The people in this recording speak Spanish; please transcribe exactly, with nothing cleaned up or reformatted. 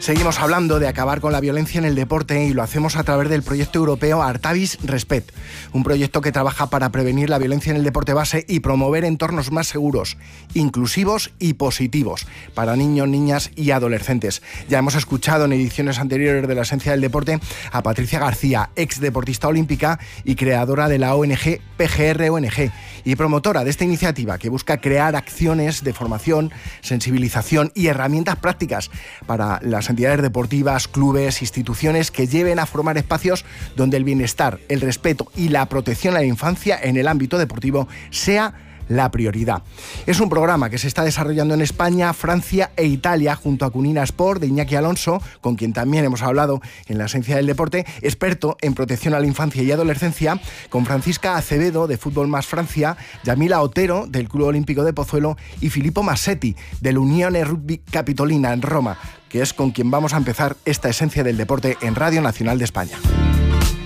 Seguimos hablando de acabar con la violencia en el deporte y lo hacemos a través del proyecto europeo Artavis Respect, un proyecto que trabaja para prevenir la violencia en el deporte base y promover entornos más seguros, inclusivos y positivos para niños, niñas y adolescentes. Ya hemos escuchado en ediciones anteriores de La Esencia del Deporte a Patricia García, ex deportista olímpica y creadora de la O N G P G R O N G y promotora de esta iniciativa que busca crear acciones de formación, sensibilización y herramientas prácticas para las entidades deportivas, clubes, instituciones que lleven a formar espacios donde el bienestar, el respeto y la protección a la infancia en el ámbito deportivo sea la prioridad. Es un programa que se está desarrollando en España, Francia e Italia junto a Cunina Sport de Iñaki Alonso, con quien también hemos hablado en La Esencia del Deporte, experto en protección a la infancia y adolescencia, con Francisca Acevedo de Fútbol Más Francia, Yamila Otero del Club Olímpico de Pozuelo y Filippo Massetti del Unione Rugby Capitolina en Roma, que es con quien vamos a empezar esta Esencia del Deporte en Radio Nacional de España.